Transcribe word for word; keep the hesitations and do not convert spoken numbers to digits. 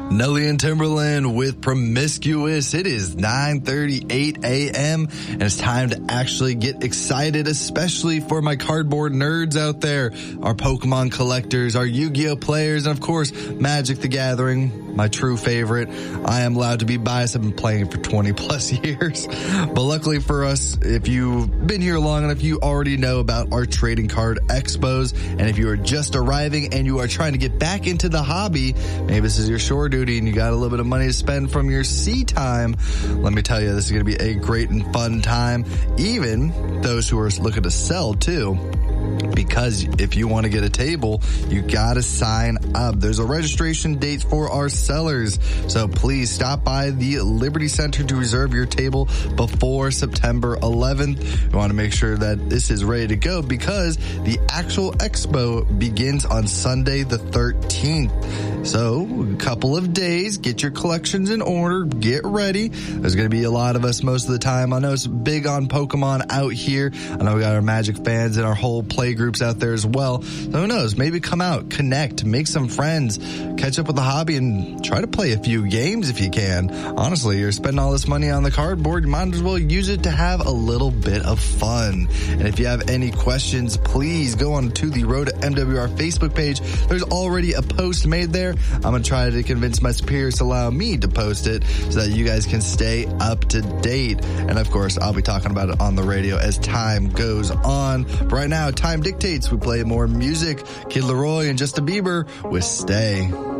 Nelly and Timberland with Promiscuous. It is nine thirty-eight a.m. and it's time to actually get excited, especially for my cardboard nerds out there, our Pokemon collectors, our Yu-Gi-Oh players, and of course, Magic the Gathering, my true favorite. I am allowed to be biased. I've been playing for twenty plus years. But luckily for us, if you've been here long enough, you already know about our trading card expos. And if you are just arriving and you are trying to get back into the hobby, maybe this is your shore duty and you got a little bit of money to spend from your sea time, let me tell you, this is going to be a great and fun time. Even those who are looking to sell too. Because if you want to get a table, you got to sign up. There's a registration date for our sellers. So please stop by the Liberty Center to reserve your table before September eleventh. We want to make sure that this is ready to go because the actual expo begins on Sunday the thirteenth. So a couple of days, get your collections in order, get ready. There's going to be a lot of us most of the time. I know it's big on Pokemon out here. I know we got our Magic fans and our whole play groups out there as well. So who knows? Maybe come out, connect, make some friends, catch up with the hobby, and try to play a few games if you can. Honestly, you're spending all this money on the cardboard, you might as well use it to have a little bit of fun. And if you have any questions, please go on to the Road to M W R Facebook page. There's already a post made there. I'm going to try to convince my superiors to allow me to post it so that you guys can stay up to date. And of course, I'll be talking about it on the radio as time goes on. But right now, time dictates we play more music. Kid Laroi and Justin Bieber with Stay.